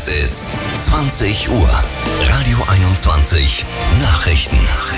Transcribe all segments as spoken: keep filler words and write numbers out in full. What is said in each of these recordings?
Es ist zwanzig Uhr. Radio einundzwanzig Nachrichten.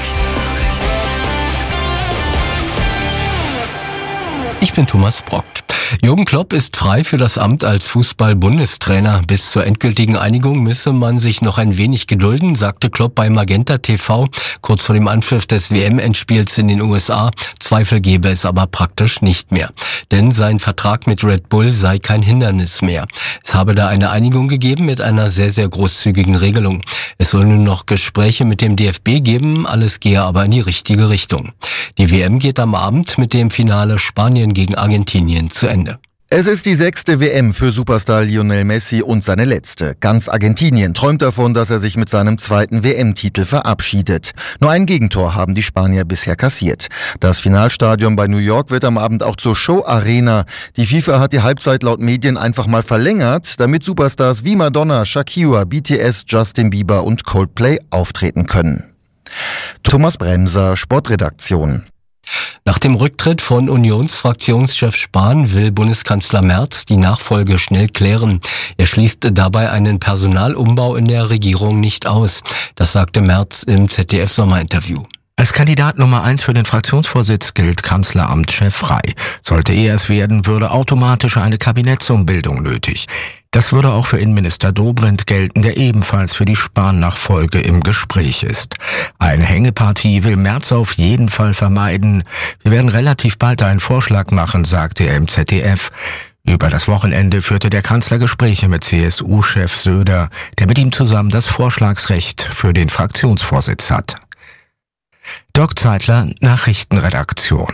Ich bin Thomas Brockt. Jürgen Klopp ist frei für das Amt als Fußball-Bundestrainer. Bis zur endgültigen Einigung müsse man sich noch ein wenig gedulden, sagte Klopp bei Magenta T V kurz vor dem Anpfiff des W M-Endspiels in den U S A. Zweifel gebe es aber praktisch nicht mehr. Denn sein Vertrag mit Red Bull sei kein Hindernis mehr. Es habe da eine Einigung gegeben mit einer sehr, sehr großzügigen Regelung. Es soll nun noch Gespräche mit dem D F B geben, alles gehe aber in die richtige Richtung. Die W M geht am Abend mit dem Finale Spanien gegen Argentinien zu Ende. Es ist die sechste W M für Superstar Lionel Messi und seine letzte. Ganz Argentinien träumt davon, dass er sich mit seinem zweiten W M-Titel verabschiedet. Nur ein Gegentor haben die Spanier bisher kassiert. Das Finalstadion bei New York wird am Abend auch zur Show-Arena. Die FIFA hat die Halbzeit laut Medien einfach mal verlängert, damit Superstars wie Madonna, Shakira, B T S, Justin Bieber und Coldplay auftreten können. Thomas Bremser, Sportredaktion. Nach dem Rücktritt von Unionsfraktionschef Spahn will Bundeskanzler Merz die Nachfolge schnell klären. Er schließt dabei einen Personalumbau in der Regierung nicht aus. Das sagte Merz im Z D F-Sommerinterview. Als Kandidat Nummer eins für den Fraktionsvorsitz gilt Kanzleramtschef frei. Sollte er es werden, würde automatisch eine Kabinettsumbildung nötig. Das würde auch für Innenminister Dobrindt gelten, der ebenfalls für die Spahn-Nachfolge im Gespräch ist. Eine Hängepartie will Merz auf jeden Fall vermeiden. Wir werden relativ bald einen Vorschlag machen, sagte er im Z D F. Über das Wochenende führte der Kanzler Gespräche mit C S U-Chef Söder, der mit ihm zusammen das Vorschlagsrecht für den Fraktionsvorsitz hat. Dirk Zeitler, Nachrichtenredaktion.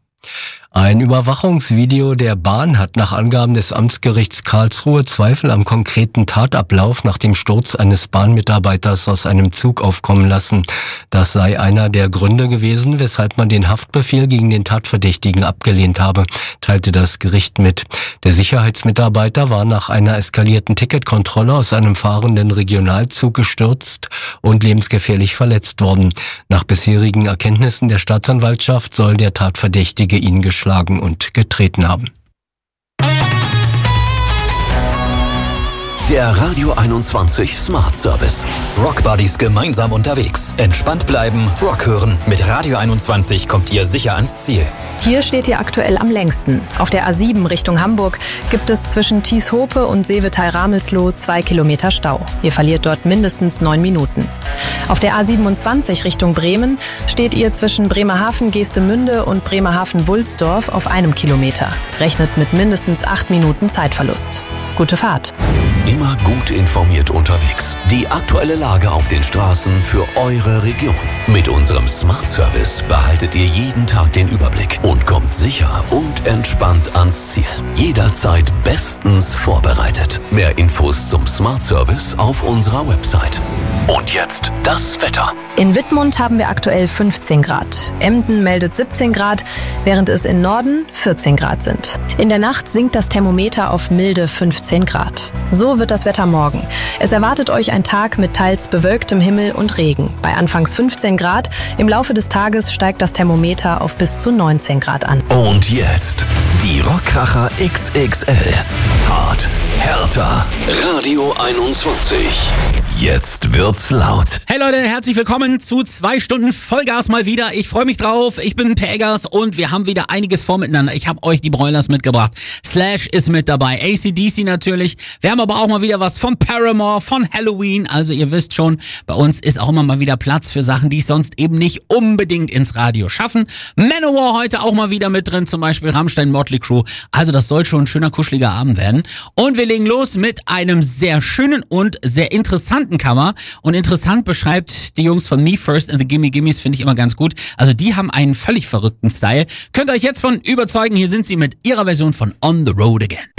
Ein Überwachungsvideo der Bahn hat nach Angaben des Amtsgerichts Karlsruhe Zweifel am konkreten Tatablauf nach dem Sturz eines Bahnmitarbeiters aus einem Zug aufkommen lassen. Das sei einer der Gründe gewesen, weshalb man den Haftbefehl gegen den Tatverdächtigen abgelehnt habe, teilte das Gericht mit. Der Sicherheitsmitarbeiter war nach einer eskalierten Ticketkontrolle aus einem fahrenden Regionalzug gestürzt und lebensgefährlich verletzt worden. Nach bisherigen Erkenntnissen der Staatsanwaltschaft soll der Tatverdächtige ihn geschlagen und getreten haben. Der Radio einundzwanzig Smart Service. Rock Buddies gemeinsam unterwegs. Entspannt bleiben, Rock hören. Mit Radio einundzwanzig kommt ihr sicher ans Ziel. Hier steht ihr aktuell am längsten. Auf der A sieben Richtung Hamburg gibt es zwischen Thieshope und Seevetal-Ramelsloh zwei Kilometer Stau. Ihr verliert dort mindestens neun Minuten. Auf der A siebenundzwanzig Richtung Bremen steht ihr zwischen Bremerhaven-Geestemünde und Bremerhaven-Wulsdorf auf einem Kilometer. Rechnet mit mindestens acht Minuten Zeitverlust. Gute Fahrt. Immer gut informiert unterwegs. Die aktuelle Lage auf den Straßen für eure Region. Mit unserem Smart Service behaltet ihr jeden Tag den Überblick und kommt sicher und entspannt ans Ziel. Jederzeit bestens vorbereitet. Mehr Infos zum Smart Service auf unserer Website. Und jetzt das Wetter. In Wittmund haben wir aktuell fünfzehn Grad. Emden meldet siebzehn Grad, während es in Norden vierzehn Grad sind. In der Nacht sinkt das Thermometer auf milde fünfzehn Grad. So wird das Wetter morgen. Es erwartet euch ein Tag mit teils bewölktem Himmel und Regen. Bei anfangs fünfzehn Grad, im Laufe des Tages steigt das Thermometer auf bis zu neunzehn Grad an. Und jetzt die Rockkracher X X L. Hart, härter, Radio einundzwanzig. Jetzt wird's laut. Hey Leute, herzlich willkommen zu zwei Stunden Vollgas mal wieder. Ich freue mich drauf. Ich bin Pegas und wir haben wieder einiges vor miteinander. Ich habe euch die Broilers mitgebracht. Slash ist mit dabei. A C D C natürlich. Wir haben aber auch mal wieder was von Paramore, von Halloween. Also ihr wisst schon, bei uns ist auch immer mal wieder Platz für Sachen, die es sonst eben nicht unbedingt ins Radio schaffen. Manowar heute auch mal wieder mit drin, zum Beispiel Rammstein, Motley Crue. Also das soll schon ein schöner, kuscheliger Abend werden. Und wir legen los mit einem sehr schönen und sehr interessanten Cover. Und interessant beschreibt die Jungs von Me First and the Gimme Gimmes, finde ich immer ganz gut. Also die haben einen völlig verrückten Style. Könnt ihr euch jetzt von überzeugen, hier sind sie mit ihrer Version von On the Road Again.